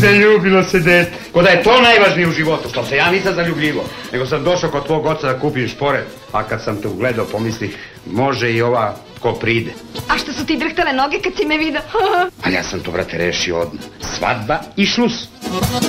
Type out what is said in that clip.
Zaljubilo se dete. Ko da je to najvažnije u životu, što se ja nisam zaljubljivo. Nego sam došao kod tvog oca da kupim šporet. A kad sam te ugledao, pomislih, može i ova ko pride. A što su ti drhtale noge kad si me vidio? Ali ja sam to, brate, rešio odmah. Svadba i šlus.